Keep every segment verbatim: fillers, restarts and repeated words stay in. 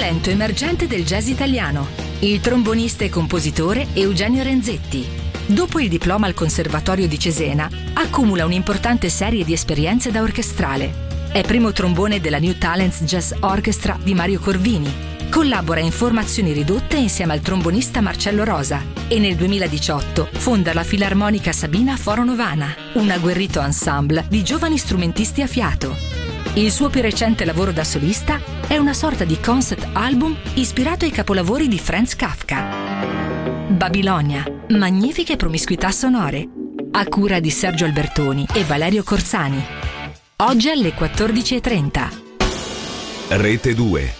talento emergente del jazz italiano, il trombonista e compositore Eugenio Renzetti. Dopo il diploma al Conservatorio di Cesena, accumula un'importante serie di esperienze da orchestrale. È primo trombone della New Talents Jazz Orchestra di Mario Corvini. Collabora in formazioni ridotte insieme al trombonista Marcello Rosa e nel duemiladiciotto fonda la Filarmonica Sabina Foro Novana, un agguerrito ensemble di giovani strumentisti a fiato. Il suo più recente lavoro da solista è una sorta di concept album ispirato ai capolavori di Franz Kafka. Babilonia, magnifiche promiscuità sonore, a cura di Sergio Albertoni e Valerio Corzani. Oggi alle quattordici e trenta. Rete due.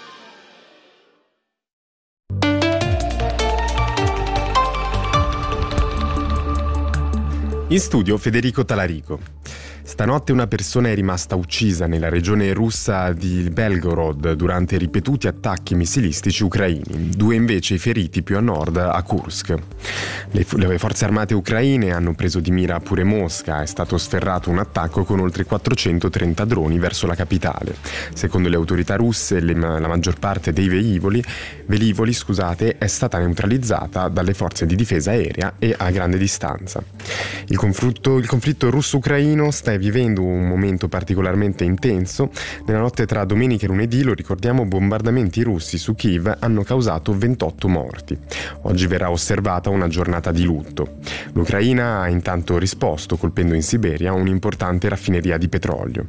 In studio Federico Talarico. Stanotte una persona è rimasta uccisa nella regione russa di Belgorod durante ripetuti attacchi missilistici ucraini, due invece i feriti più a nord a Kursk. Le, le forze armate ucraine hanno preso di mira pure Mosca, è stato sferrato un attacco con oltre quattrocentotrenta droni verso la capitale. Secondo le autorità russe le, la maggior parte dei velivoli, velivoli scusate, è stata neutralizzata dalle forze di difesa aerea e a grande distanza. Il conflitto, il conflitto russo-ucraino sta vivendo un momento particolarmente intenso. Nella notte tra domenica e lunedì, lo ricordiamo, bombardamenti russi su Kiev hanno causato ventotto morti. Oggi verrà osservata una giornata di lutto. L'Ucraina ha intanto risposto colpendo in Siberia un'importante raffineria di petrolio.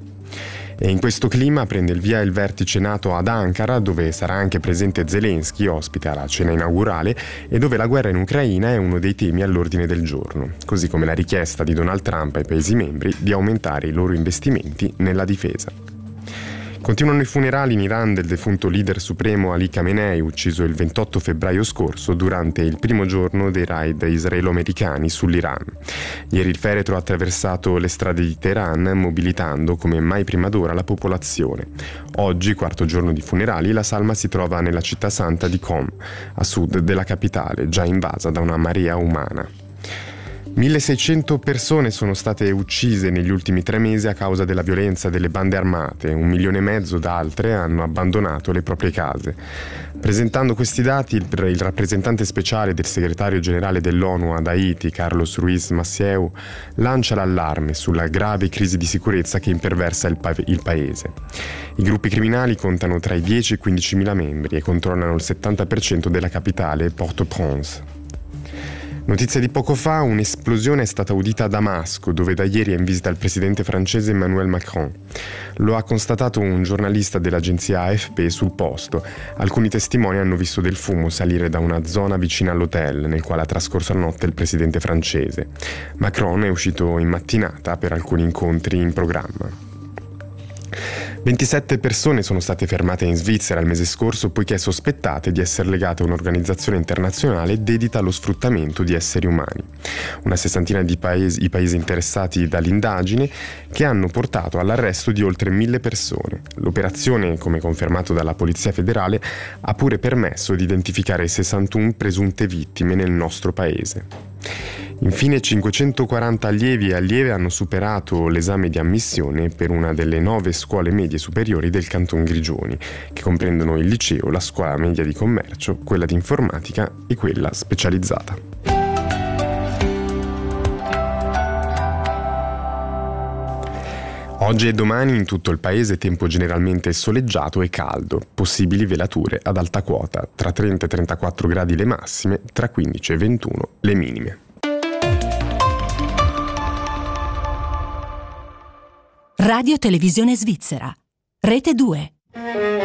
E in questo clima prende il via il vertice NATO ad Ankara, dove sarà anche presente Zelensky, ospite alla cena inaugurale, e dove la guerra in Ucraina è uno dei temi all'ordine del giorno, così come la richiesta di Donald Trump ai Paesi membri di aumentare i loro investimenti nella difesa. Continuano i funerali in Iran del defunto leader supremo Ali Khamenei, ucciso il ventotto febbraio scorso durante il primo giorno dei raid israelo-americani sull'Iran. Ieri il feretro ha attraversato le strade di Teheran, mobilitando come mai prima d'ora la popolazione. Oggi, quarto giorno di funerali, la salma si trova nella città santa di Qom, a sud della capitale, già invasa da una marea umana. milleseicento persone sono state uccise negli ultimi tre mesi a causa della violenza delle bande armate, un milione e mezzo d'altre hanno abbandonato le proprie case. Presentando questi dati, il, il rappresentante speciale del segretario generale dell'ONU ad Haiti, Carlos Ruiz Massieu, lancia l'allarme sulla grave crisi di sicurezza che imperversa il, pa- il paese. I gruppi criminali contano tra i dieci e i quindicimila membri e controllano il settanta per cento della capitale, Port-au-Prince. Notizia di poco fa, un'esplosione è stata udita a Damasco, dove da ieri è in visita il presidente francese Emmanuel Macron. Lo ha constatato un giornalista dell'agenzia A F P sul posto. Alcuni testimoni hanno visto del fumo salire da una zona vicina all'hotel nel quale ha trascorso la notte il presidente francese. Macron è uscito in mattinata per alcuni incontri in programma. ventisette persone sono state fermate in Svizzera il mese scorso poiché sospettate di essere legate a un'organizzazione internazionale dedita allo sfruttamento di esseri umani. Una sessantina di paesi, i paesi interessati dall'indagine, che hanno portato all'arresto di oltre mille persone. L'operazione, come confermato dalla Polizia Federale, ha pure permesso di identificare sessantuno presunte vittime nel nostro paese. Infine cinquecentoquaranta allievi e allieve hanno superato l'esame di ammissione per una delle nove scuole medie superiori del Canton Grigioni, che comprendono il liceo, la scuola media di commercio, quella di informatica e quella specializzata. Oggi e domani in tutto il paese tempo generalmente soleggiato e caldo, possibili velature ad alta quota, tra trenta e trentaquattro gradi le massime, tra quindici e ventuno le minime. Radio Televisione Svizzera, Rete due.